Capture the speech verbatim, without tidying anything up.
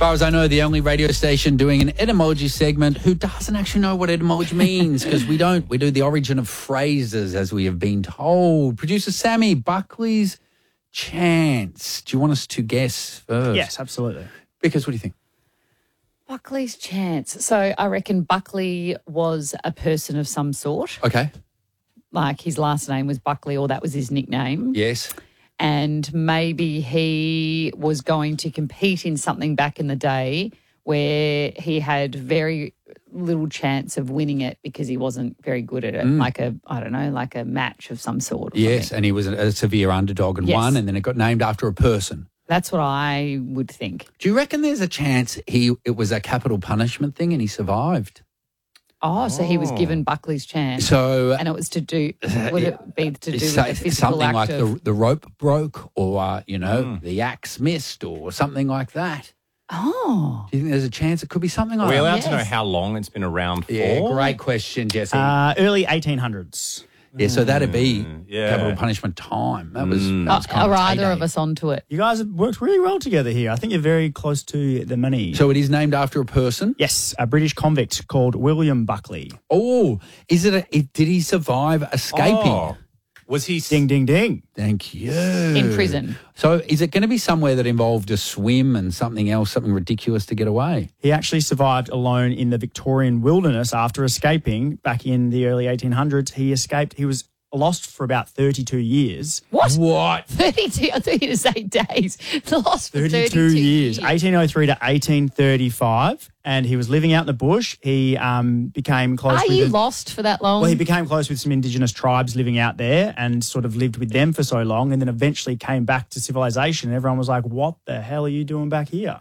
far as I know, the only radio station doing an etymology segment who doesn't actually know what etymology means, because we don't. We do the origin of phrases, as we have been told. Producer Sammy, Buckley's chance. Do you want us to guess first? Yes, absolutely. Because what do you think? Buckley's chance. So I reckon Buckley was a person of some sort. Okay. Like his last name was Buckley, or that was his nickname. Yes. And maybe he was going to compete in something back in the day where he had very little chance of winning it because he wasn't very good at it, mm. like a, I don't know, like a match of some sort. Or yes, something. And he was a severe underdog and yes. won, and then it got named after a person. That's what I would think. Do you reckon there's a chance he it was a capital punishment thing and he survived? Oh, so he was given Buckley's chance. So, and it was to do, would it be to do with so, the physical something act like of... the, the rope broke, or, uh, you know, Mm. the axe missed, or something like that. Oh. Do you think there's a chance it could be something like Are we that? allowed Yes. to know how long it's been around for? Yeah, great question, Jesse. Uh, early eighteen hundreds. yeah, so that'd be yeah. capital punishment time. That was, Mm. that was kind Are of either heyday. of us onto it? You guys have worked really well together here. I think you're very close to the money. So it is named after a person? Yes, a British convict called William Buckley. Oh, is it? A, it did he survive escaping? Oh. Was he... Ding, ding, ding. Thank you. In prison. So is it going to be somewhere that involved a swim and something else, something ridiculous to get away? He actually survived alone in the Victorian wilderness after escaping back in the early eighteen hundreds. He escaped. He was lost for about thirty-two years. What? What? thirty-two, I thought you were say days. Lost for thirty-two, thirty-two years, years. eighteen oh three to eighteen thirty-five, and he was living out in the bush. He um, became close Are with you the- lost for that long? Well, he became close with some Indigenous tribes living out there and sort of lived with them for so long, and then eventually came back to civilization. And everyone was like, what the hell are you doing back here?